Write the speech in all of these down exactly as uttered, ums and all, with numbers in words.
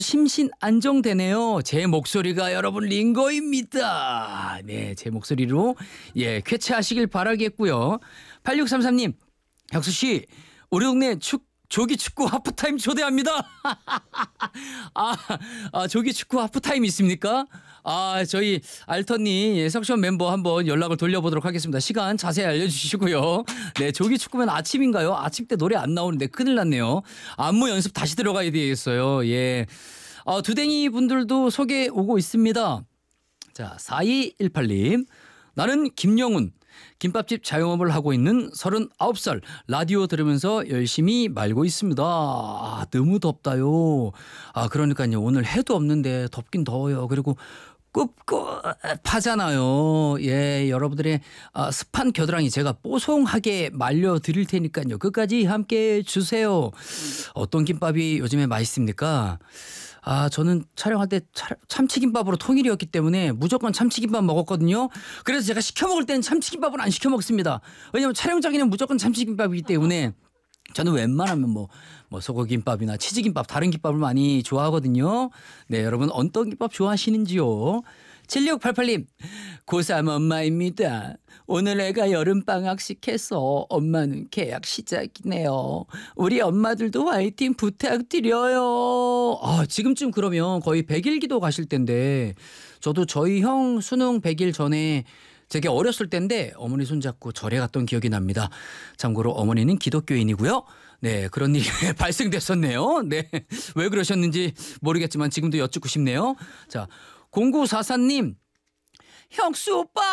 심신 안정되네요. 제 목소리가 여러분 링거입니다. 네, 제 목소리로 예 쾌차하시길 바라겠고요. 팔육삼삼 님, 혁수 씨, 우리 동네 축 조기 축구 하프타임 초대합니다. 아, 아 조기 축구 하프타임 있습니까? 아 저희 알턴님 예, 석션 멤버 한번 연락을 돌려보도록 하겠습니다. 시간 자세히 알려주시고요. 네, 조기 축구면 아침인가요? 아침 때 노래 안 나오는데 큰일 났네요. 안무 연습 다시 들어가야 되겠어요. 예, 어, 두댕이 분들도 소개 오고 있습니다. 자, 사이일팔 님, 나는 김영훈. 김밥집 자영업을 하고 있는 서른아홉 살, 라디오 들으면서 열심히 말고 있습니다. 아, 너무 덥다요. 아, 그러니까요. 오늘 해도 없는데 덥긴 더워요. 그리고 꿉꿉하잖아요. 예, 여러분들의 아, 습한 겨드랑이 제가 뽀송하게 말려 드릴 테니까요. 끝까지 함께 해 주세요. 어떤 김밥이 요즘에 맛있습니까? 아, 저는 촬영할 때 참치김밥으로 통일이었기 때문에 무조건 참치김밥 먹었거든요. 그래서 제가 시켜 먹을 때는 참치김밥은 안 시켜 먹습니다. 왜냐하면 촬영장에는 무조건 참치김밥이기 때문에 저는 웬만하면 뭐, 뭐 소고김밥이나 치즈김밥, 다른 김밥을 많이 좋아하거든요. 네, 여러분 어떤 김밥 좋아하시는지요? 칠육팔팔 님, 고삼 엄마입니다. 오늘 애가 여름방학식 해서 엄마는 개학 시작이네요. 우리 엄마들도 화이팅 부탁드려요. 아, 지금쯤 그러면 거의 백 일 기도 가실 텐데 저도 저희 형 수능 백 일 전에 되게 어렸을 때인데 어머니 손잡고 절에 갔던 기억이 납니다. 참고로 어머니는 기독교인이고요. 네, 그런 일이 발생됐었네요. 네, 왜 그러셨는지 모르겠지만 지금도 여쭙고 싶네요. 자, 공구사사 님, 혁수 오빠,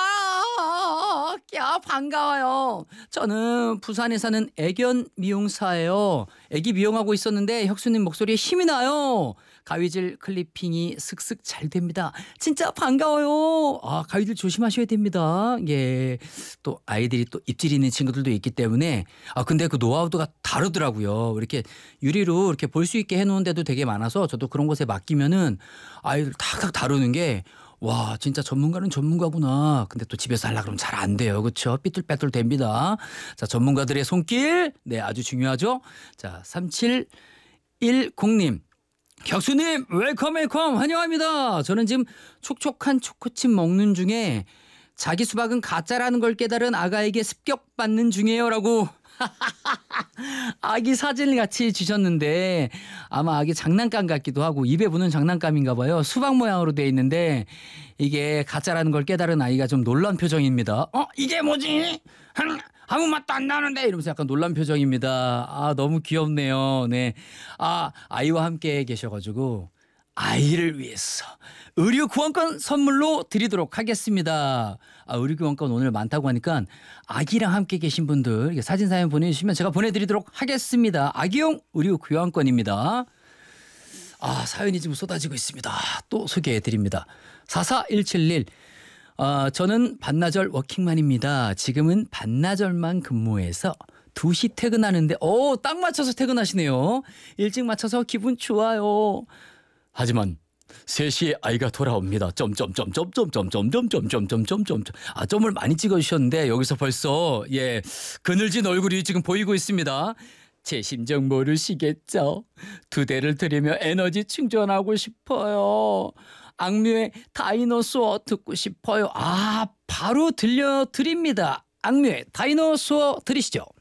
야 반가워요. 저는 부산에 사는 애견 미용사예요. 애기 미용하고 있었는데 혁수님 목소리에 힘이 나요. 가위질 클리핑이 슥슥 잘 됩니다. 진짜 반가워요. 아, 가위질 조심하셔야 됩니다. 예, 또 아이들이 또 입질 있는 친구들도 있기 때문에 아 근데 그 노하우가 다르더라고요. 이렇게 유리로 이렇게 볼 수 있게 해놓은 데도 되게 많아서 저도 그런 곳에 맡기면은 아이들 탁탁 다루는 게 와, 진짜 전문가는 전문가구나. 근데 또 집에서 하려고 그러면 잘 안 돼요. 그렇죠? 삐뚤빼뚤 됩니다. 자, 전문가들의 손길. 네, 아주 중요하죠. 자, 삼칠일공 님. 격수님, 웰컴 웰컴 환영합니다. 저는 지금 촉촉한 초코칩 먹는 중에 자기 수박은 가짜라는 걸 깨달은 아가에게 습격받는 중이에요라고 아기 사진을 같이 주셨는데 아마 아기 장난감 같기도 하고 입에 부는 장난감인가 봐요. 수박 모양으로 돼 있는데 이게 가짜라는 걸 깨달은 아이가 좀 놀란 표정입니다. 어? 이게 뭐지? 아무 맛도 안 나는데 이러면서 약간 놀란 표정입니다. 아, 너무 귀엽네요. 네. 아, 아이와 함께 계셔가지고 아이를 위해서 의류 교환권 선물로 드리도록 하겠습니다. 아, 의류 교환권 오늘 많다고 하니까 아기랑 함께 계신 분들 사진 사연 보내주시면 제가 보내드리도록 하겠습니다. 아기용 의류 교환권입니다. 아, 사연이 지금 쏟아지고 있습니다. 또 소개해드립니다. 사사일칠일, 어, 저는 반나절 워킹맘입니다. 지금은 반나절만 근무해서 두 시 퇴근하는데 오, 딱 맞춰서 퇴근하시네요. 일찍 맞춰서 기분 좋아요. 하지만 세 시에 아이가 돌아옵니다. 점점점점점점점점점점점점. 아, 점을 많이 찍어주셨는데 여기서 벌써 예 그늘진 얼굴이 지금 보이고 있습니다. 제 심정 모르시겠죠? 두 대를 들이며 에너지 충전하고 싶어요. 악뮤의 다이노소어 듣고 싶어요. 아, 바로 들려드립니다. 악뮤의 다이노소어 들으시죠.